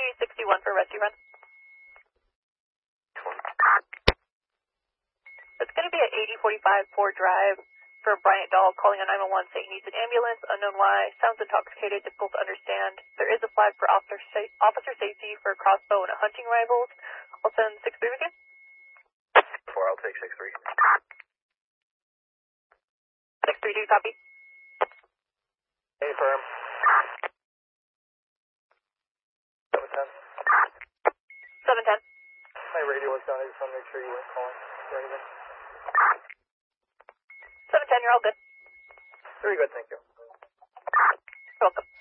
361 for rescue run. It's going to be at 8045 Ford Drive for Bryant Dahl calling on 911 saying he needs an ambulance, unknown why, sounds intoxicated, difficult to understand. There is a flag for officer safety for crossbow and hunting rifles. I'll send 6-3 with you. 4, I'll take 6-3. 6-3, do you copy? Hey, firm. 710. 710. My radio was down. I just want to make sure you weren't calling or anything. 710, you're all good. Very good, thank you. You're welcome.